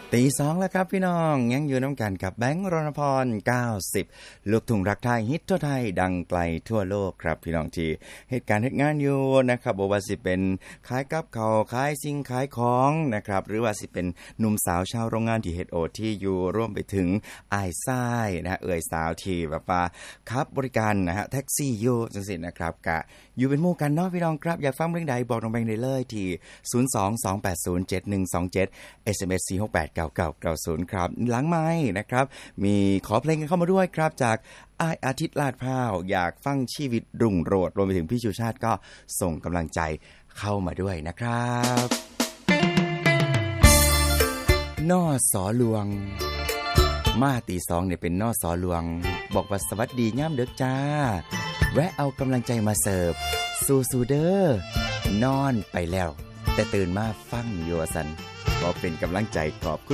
ตีสองแล้วครับพี่น้องยังอยู่น้ำกันกับแบงค์รณพร90ลูกทุ่งรักไทยฮิตทั่วไทยดังไกลทั่วโลกครับพี่น้องที่เหตุการณ์เหตุงานอยู่นะครับบ่ว่าสิเป็นขายกับข้าวขายสิ่งขายของนะครับหรือว่าสิเป็นหนุ่มสาวชาวโรงงานที่เฮ็ดโอที่อยู่ร่วมไปถึงอ้ายซ้ายนะฮะเอ่ยสาวที่แบบว่าขับบริการนะฮะแท็กซี่อยู่จังซี่นะครับกะอยู่เป็นหมู่กันเนาะพี่น้องครับอยากฟังเรื่องใดบอกน้องแบงค์ได้เลยที่022807127 SMS 4689990ครับหลังไมค์นะครับมีขอเพลงกันเข้ามาด้วยครับจากอ้ายอาทิตย์ลาดพร้าวอยากฟังชีวิตรุ่งโรจน์รวมไปถึงพี่ชูชาติก็ส่งกำลังใจเข้ามาด้วยนะครับนอสอหลวงมาตีสองเนี่ยเป็นนอสอหลวงบอกว่าสวัสดีย่ามเด็กจ้าแวะเอากำลังใจมาเสิร์ฟสู้ๆเด้อนอนไปแล้วแต่ตื่นมาฟังโยสันก็เป็นกำลังใจขอบคุณ